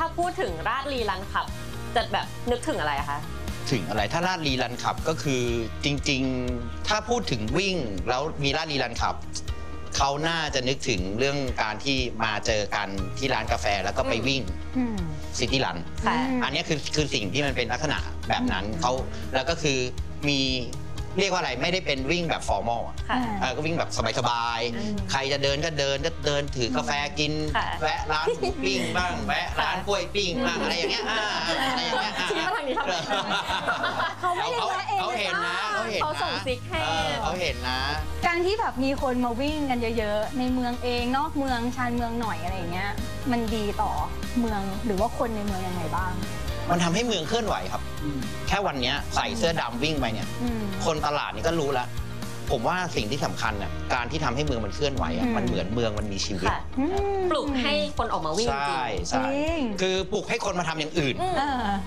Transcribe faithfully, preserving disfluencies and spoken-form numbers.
าพูดถึงราชลีรันขับจะแบบนึกถึงอะไรอะคะถึงอะไรถ้าลาดลีรันขับก็คือจริงๆถ้าพูดถึงวิ่งแล้วมีลาดลีรันขับเขาน่าจะนึกถึงเรื่องการที่มาเจอกันที่ร้านกาแฟแล้วก็ไปวิ่งซิตี้รันอันนี้คือคือสิ่งที่มันเป็นลักษณะแบบนั้นเขาแล้วก็คือมีเรียกว่าอะไรไม่ได้เป็นวิ่งแบบฟอร์มอลก็วิ่งแบบสบายๆใครจะเดินก็เดินก็เดินถือกาแฟกินแวะร้านหมูปิ้งบ้างแวะร้านกล้วยปิ้งบ้างอะไรอย่างเงี้ยอะไรอย่างเงี้ยชี้มาทางนี้ทำไมเขาไม่ได้แวะเองเขาเห็นนะเขาเห็นเขาส่งซิกให้เขาเห็นนะการที่แบบมีคนมาวิ่งกันเยอะๆในเมืองเองนอกเมืองชานเมืองหน่อยอะไรอย่างเงี้ยมันดีต่อเมืองหรือว่าคนในเมืองยังไงบ้างมันทำให้เมืองเคลื่อนไหวครับแค่วันนี้ใส่เสื้อดำวิ่งไปเนี่ยคนตลาดนี่ก็รู้แล้วผมว่าสิ่งที่สำคัญน่ะการที่ทำให้เมืองมันเคลื่อนไหวอ่ะมันเหมือนเมืองมันมีชีวิตปลุกให้คนออกมาวิ่งจริงใช่ใช่คือปลุกให้คนมาทำอย่างอื่น